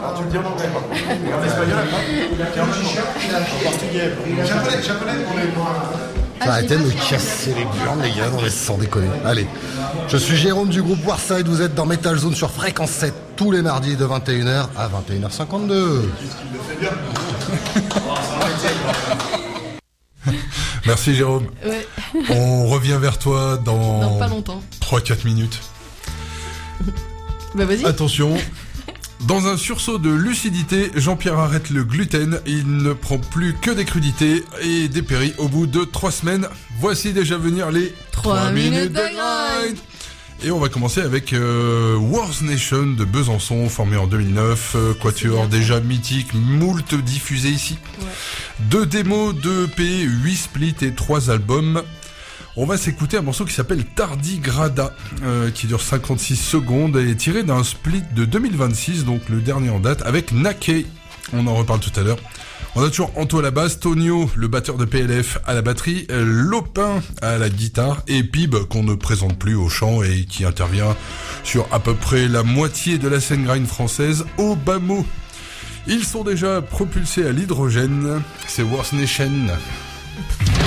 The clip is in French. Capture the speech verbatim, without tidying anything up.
Alors tu le dis en anglais, et en espagnol après, et en portugais, japonais, japonais, on est... Arrêtez de me casser les burnes, les gars, non mais sans déconner. Allez, je suis Jérôme du groupe Warside, vous êtes dans Metal Zone sur Fréquence sept, tous les mardis de vingt et une heures à vingt et une heures cinquante-deux. Merci Jérôme. Ouais. On revient vers toi dans, dans pas longtemps. trois à quatre minutes. Bah vas-y. Attention. Dans un sursaut de lucidité, Jean-Pierre arrête le gluten, il ne prend plus que des crudités et dépérit au bout de trois semaines. Voici déjà venir les trois minutes de grind. Et on va commencer avec euh, Wars Nation de Besançon, formé en deux mille neuf, euh, quatuor déjà mythique, moult diffusé ici. Ouais. Deux démos, deux E P, huit splits et trois albums. On va s'écouter un morceau qui s'appelle Tardigrada, euh, qui dure cinquante-six secondes et est tiré d'un split de deux mille vingt-six, donc le dernier en date, avec Nake. On en reparle tout à l'heure. On a toujours Anto à la basse, Tonio, le batteur de P L F, à la batterie, Lopin à la guitare et Pib, qu'on ne présente plus au chant et qui intervient sur à peu près la moitié de la scène grind française au bas mot. Ils sont déjà propulsés à l'hydrogène, c'est Wars Nation.